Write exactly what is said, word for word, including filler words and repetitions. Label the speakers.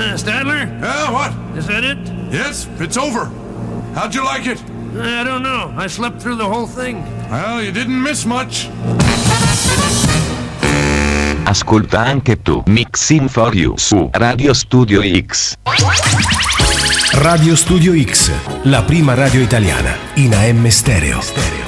Speaker 1: Uh, Stadler?
Speaker 2: Yeah, what?
Speaker 1: Is that it?
Speaker 2: Yes, it's over. How'd you like it?
Speaker 1: I don't know. I slept through the whole thing.
Speaker 2: Well, you didn't miss much.
Speaker 3: Ascolta anche tu Mixing for You su Radio Studio X.
Speaker 4: Radio Studio X, la prima radio italiana in A M stereo.